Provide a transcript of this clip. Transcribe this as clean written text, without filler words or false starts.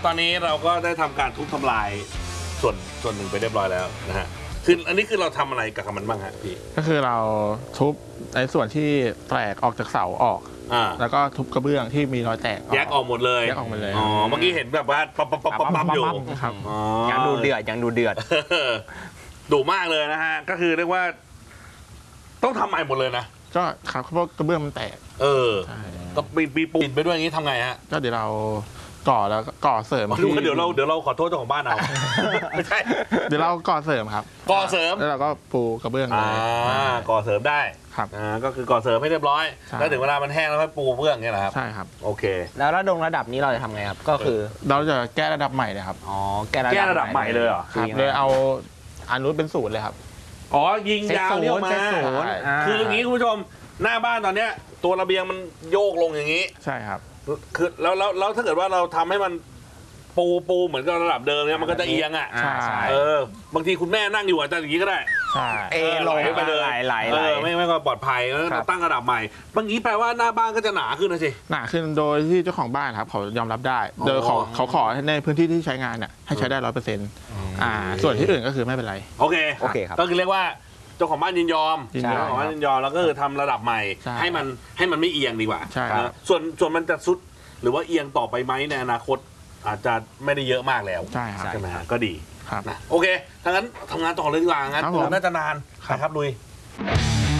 ตอนนี้เราก็ได้ทำการทุบทำลายส่วนหนึ่งไปเรียบร้อยแล้วนะฮะคืออันนี้คือเราทำอะไรกับมันบ้างฮะพี่ก็คือเราทุบในส่วนที่แตกออกจากเสาออกแล้วก็ทุบกระเบื้องที่มีรอยแตกแยกออกหมดเลยแยกออกหมดเลยอ๋อเมื่อกี้เห็นแบบว่าปั๊บอยู่ครับยังดูเดือดดุมากเลยนะฮะก็คือเรียกว่าต้องทำใหม่หมดเลยนะก็ครับเพราะกระเบื้องมันแตกก็มีปูนไปด้วยอย่างนี้ทำไงฮะก็เดี๋ยวเราก่อแล้วก่อเสริมเดี๋ยวเราขอโทษเจ้าของบ้านเอาไม่ใช่เดี๋ยวเราก่อเสริมครับก่อเสริมแล้วเราก็ปูกระเบื้องเลยก่อเสริมได้ครับก็คือก่อเสริมให้เรียบร้อยแล้วถึงเวลามันแห้งแล้วค่อยปูเบื้องเนี่ยแหละครับใช่ครับโอเคแล้วระดับนี้เราจะทำไงครับก็คือเราจะแก้ระดับใหม่เลยครับแก้ระดับใหม่เลยเหรอครับเลยเอาอันนู้นเป็น0เลยครับยิงยาวนี่ออกมาคืออย่างนี้คุณผู้ชมหน้าบ้านตอนเนี้ยตัวระเบียงมันโยกลงอย่างนี้ใช่ครับคือแล้วถ้าเกิดว่าเราทำให้มันปูเหมือนกับระดับเดิมเนี่ยมันก็จะเอียงบางทีคุณแม่นั่งอยู่อาจจะอย่างนี้ก็ได้ลงไปเลยไม่ก็ปลอดภัยแล้วตั้งระดับใหม่บางทีแปลว่าหน้าบ้านก็จะหนาขึ้นนะสิหนาขึ้นโดยที่เจ้าของบ้านครับเขายอมรับได้โดยเขาขอในพื้นที่ที่ใช้งานเนี่ยให้ใช้ได้100%ส่วนที่อื่นก็คือไม่เป็นไรโอเคครับก็คือเรียกว่าเจ้าของบ้านยินยอมแล้วก็คือทำระดับใหม่ให้มันไม่เอียงดีกว่าส่วนมันจะซุดหรือว่าเอียงต่อไปไหมในอนาคตอาจจะไม่ได้เยอะมากแล้วใช่ไหมฮะก็ดีนะโอเคถ้างั้นทำงานต่อเลยดีกว่างั้นน่าจะนานครับลุย